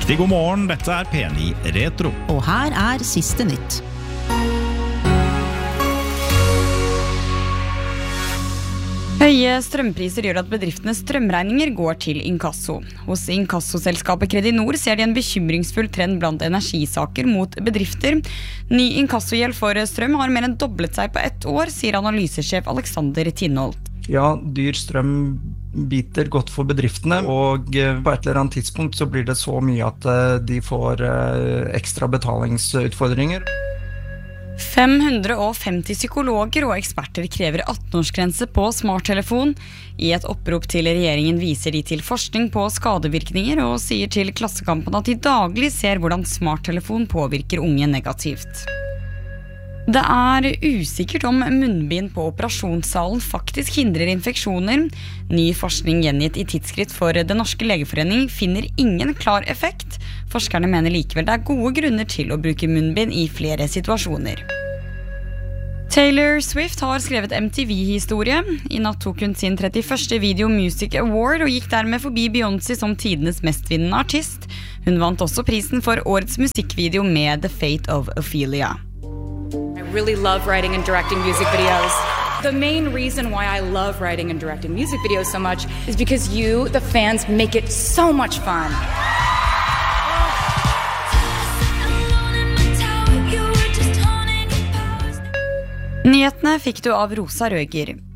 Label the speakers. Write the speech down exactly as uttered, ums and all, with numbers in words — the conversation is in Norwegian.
Speaker 1: Riktig god morgen, dette er P ni Retro.
Speaker 2: Og her er siste nytt.
Speaker 3: Høye strømpriser gjør at bedriftenes strømregninger går til inkasso. Hos inkassoselskapet Kredinor ser de en bekymringsfull trend blant energisaker mot bedrifter. Ny inkassogjeld for strøm har mer enn doblet seg på ett år, sier analysesjef Alexander Tinholt.
Speaker 4: Ja, dyr strøm biter godt for bedriftene, og på et eller annet tidspunkt så blir det så mye at de får ekstra betalingsutfordringer.
Speaker 3: fem hundre og femti psykologer og eksperter krever atten-årsgrense på smarttelefon. I et opprop til regjeringen viser de til forskning på skadevirkninger og sier til Klassekampen at de daglig ser hvordan smarttelefon påvirker unge negativt. Det er usikkert om munnbind på operasjonssalen faktisk hindrer infeksjoner. Ny forskning gjengitt i tidsskritt for Den norske legeforening finner ingen klar effekt. Forskerne mener likevel det er gode grunner til å bruke munnbind i flere situasjoner. Taylor Swift har skrevet M T V-historie. I natt tok hun sin trettiførste Video Music Award og gikk dermed forbi Beyoncé som tidenes mestvinnende artist. Hun vant også prisen for årets musikkvideo med The Fate of Ophelia.
Speaker 5: I really love writing and directing music videos. The main reason why I love writing and directing music videos so much is because you, the fans, make it so much fun.
Speaker 3: Nyhetene fikk du av Rosa Røger.